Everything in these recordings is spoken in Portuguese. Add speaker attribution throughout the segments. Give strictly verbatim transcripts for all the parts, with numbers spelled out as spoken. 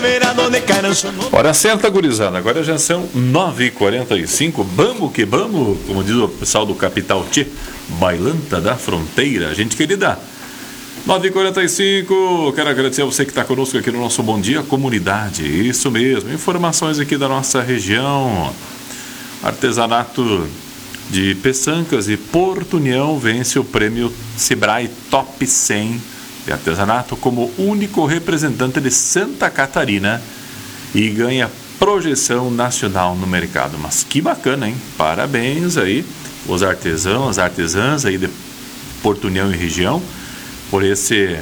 Speaker 1: Hora certa, gurizada. Agora já são nove e quarenta e cinco. Vamos que vamos, como diz o pessoal do Capital T, bailanta da fronteira, gente querida. nove e quarenta e cinco. Quero agradecer a você que está conosco aqui no nosso Bom Dia Comunidade. Isso mesmo, informações aqui da nossa região. Artesanato de Peçancas e Porto União vence o prêmio Sebrae Top cem de artesanato como único representante de Santa Catarina e ganha projeção nacional no mercado. Mas que bacana, hein? Parabéns aí os artesãos, as artesãs aí de Porto União e região por esse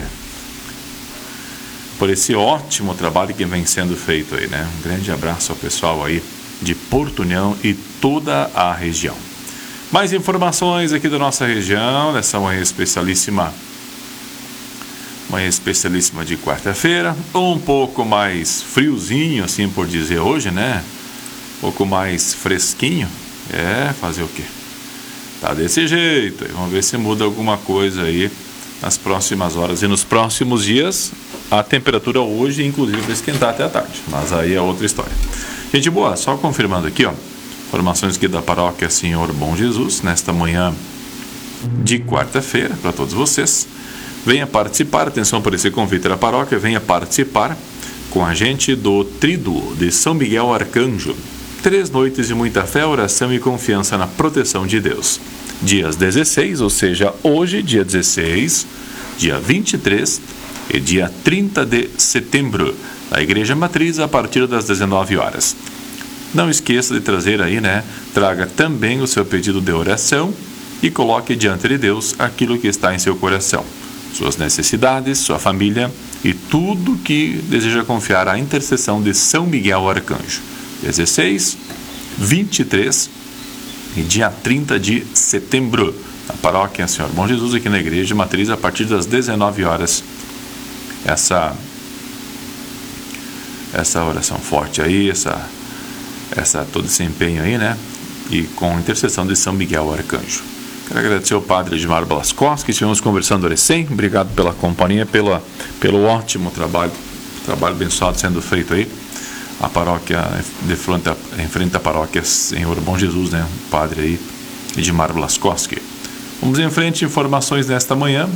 Speaker 1: por esse ótimo trabalho que vem sendo feito aí, né? Um grande abraço ao pessoal aí de Porto União e toda a região. Mais informações aqui da nossa região, nessa manhã especialíssima, manhã especialíssima de quarta-feira, um pouco mais friozinho, assim por dizer hoje, né? Um pouco mais fresquinho, é, fazer o quê? Tá desse jeito, vamos ver se muda alguma coisa aí nas próximas horas e nos próximos dias. A temperatura hoje, inclusive, vai esquentar até a tarde, mas aí é outra história. Gente boa, só confirmando aqui, ó, informações aqui da Paróquia Senhor Bom Jesus, nesta manhã de quarta-feira, para todos vocês. Venha participar, atenção por esse convite da paróquia, venha participar com a gente do Tríduo de São Miguel Arcanjo. Três noites de muita fé, oração e confiança na proteção de Deus. Dias dezesseis, ou seja, hoje, dia dezesseis, dia vinte e três e dia trinta de setembro, na Igreja Matriz, a partir das dezenove horas. Não esqueça de trazer aí, né? Traga também o seu pedido de oração e coloque diante de Deus aquilo que está em seu coração. Suas necessidades, sua família e tudo que deseja confiar à intercessão de São Miguel Arcanjo. dezesseis, vinte e três e dia trinta de setembro, na Paróquia Senhor Bom Jesus, aqui na Igreja Matriz, a partir das dezenove horas. Essa, essa oração forte aí, essa, essa, todo esse empenho aí, né? E com a intercessão de São Miguel Arcanjo. Quero agradecer ao padre Edmar Blascos, que estivemos conversando recém. Obrigado pela companhia, pela, pelo ótimo trabalho, trabalho abençoado sendo feito aí. A paróquia, de frente, em frente à paróquia Senhor Bom Jesus, né? O padre aí, Edmar Blascos. Vamos em frente, informações nesta manhã.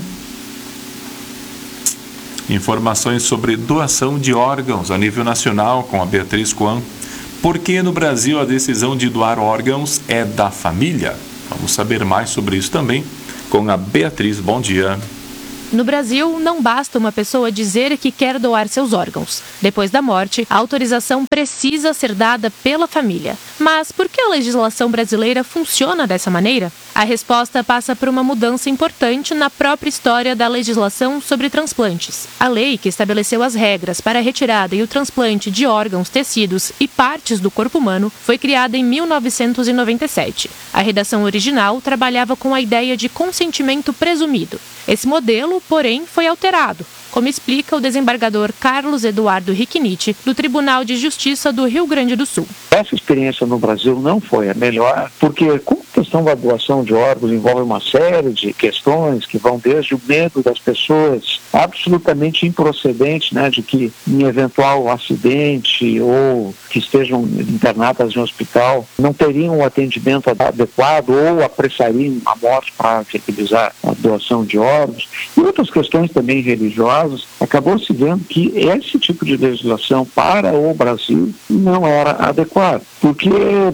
Speaker 1: Informações sobre doação de órgãos a nível nacional com a Beatriz Coan. Por que no Brasil a decisão de doar órgãos é da família? Vamos saber mais sobre isso também com a Beatriz. Bom dia.
Speaker 2: No Brasil, não basta uma pessoa dizer que quer doar seus órgãos. Depois da morte, a autorização precisa ser dada pela família. Mas por que a legislação brasileira funciona dessa maneira? A resposta passa por uma mudança importante na própria história da legislação sobre transplantes. A lei que estabeleceu as regras para a retirada e o transplante de órgãos, tecidos e partes do corpo humano foi criada em mil novecentos e noventa e sete. A redação original trabalhava com a ideia de consentimento presumido. Esse modelo, porém, foi alterado, como explica o desembargador Carlos Eduardo Riquiniti, do Tribunal de Justiça do Rio Grande do Sul.
Speaker 3: Essa experiência no Brasil não foi a melhor, porque com a questão da doação de órgãos envolve uma série de questões que vão desde o medo das pessoas absolutamente improcedente, né, de que em eventual acidente ou que estejam internadas em um hospital não teriam o atendimento adequado ou apressariam a morte para viabilizar a doação de órgãos, e outras questões também religiosas. Acabou se vendo que esse tipo de legislação para o Brasil não era adequado, porque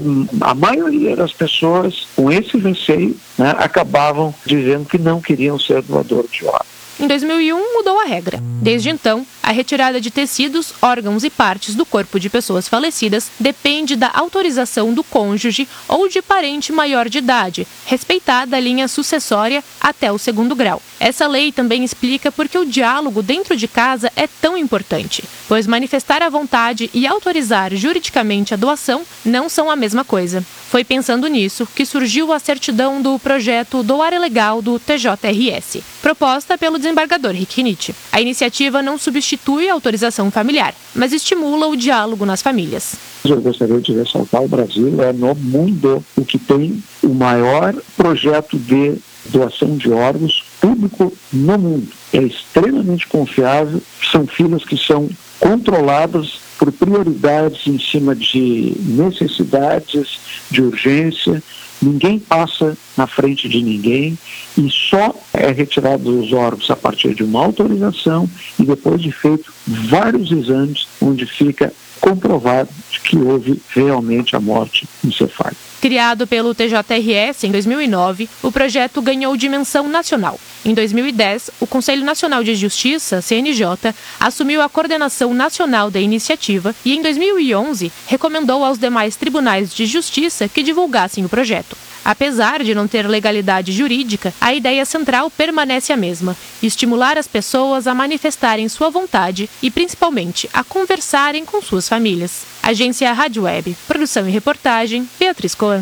Speaker 3: a maioria das pessoas com esse receio, né, acabavam dizendo que não queriam ser doadores de órgãos.
Speaker 2: Em dois mil e um, mudou a regra. Desde então, a retirada de tecidos, órgãos e partes do corpo de pessoas falecidas depende da autorização do cônjuge ou de parente maior de idade, respeitada a linha sucessória até o segundo grau. Essa lei também explica por que o diálogo dentro de casa é tão importante, pois manifestar a vontade e autorizar juridicamente a doação não são a mesma coisa. Foi pensando nisso que surgiu a certidão do projeto Doar é Legal do T J R S, proposta pelo desembargador Riquiniti. A iniciativa não substitui a autorização familiar, mas estimula o diálogo nas famílias.
Speaker 3: Eu gostaria de ressaltar: o Brasil é no mundo o que tem o maior projeto de doação de órgãos público no mundo. É extremamente confiável, são filas que são controladas por prioridades em cima de necessidades, de urgência. Ninguém passa na frente de ninguém e só é retirado dos órgãos a partir de uma autorização e depois de feito vários exames onde fica comprovado que houve realmente a morte encefálica.
Speaker 2: Criado pelo T J R S em dois mil e nove, o projeto ganhou dimensão nacional. Em dois mil e dez, o Conselho Nacional de Justiça, C N J, assumiu a coordenação nacional da iniciativa e, em dois mil e onze, recomendou aos demais tribunais de justiça que divulgassem o projeto. Apesar de não ter legalidade jurídica, a ideia central permanece a mesma: estimular as pessoas a manifestarem sua vontade e, principalmente, a conversarem com suas famílias. Agência Rádio Web. Produção e reportagem, Beatriz Coan.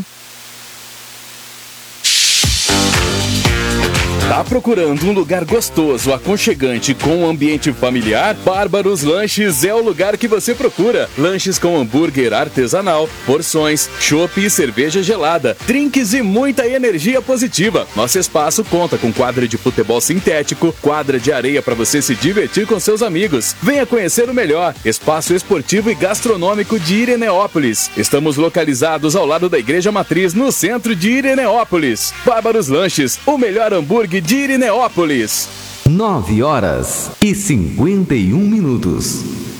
Speaker 4: Tá procurando um lugar gostoso, aconchegante, com um ambiente familiar? Bárbaros Lanches é o lugar que você procura. Lanches com hambúrguer artesanal, porções, chopp e cerveja gelada, drinks e muita energia positiva. Nosso espaço conta com quadra de futebol sintético, quadra de areia para você se divertir com seus amigos. Venha conhecer o melhor espaço esportivo e gastronômico de Ireneópolis. Estamos localizados ao lado da Igreja Matriz, no centro de Ireneópolis. Bárbaros Lanches, o melhor hambúrguer de Ireneópolis.
Speaker 5: nove horas e cinquenta e um minutos.